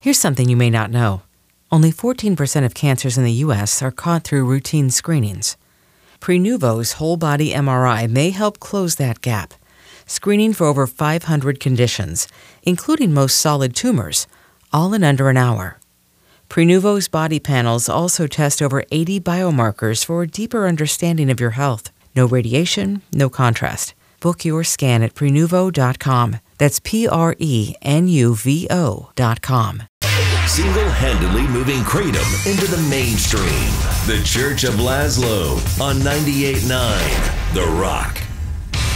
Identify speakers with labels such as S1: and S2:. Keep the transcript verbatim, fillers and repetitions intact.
S1: Here's something you may not know. Only fourteen percent of cancers in the U S are caught through routine screenings. Prenuvo's whole-body M R I may help close that gap, screening for over five hundred conditions, including most solid tumors, all in under an hour. Prenuvo's body panels also test over eighty biomarkers for a deeper understanding of your health. No radiation, no contrast. Book your scan at Prenuvo dot com. That's P R E N U V O dot com.
S2: Single-handedly moving Kratom into the mainstream. The Church of Laszlo on ninety-eight point nine The Rock.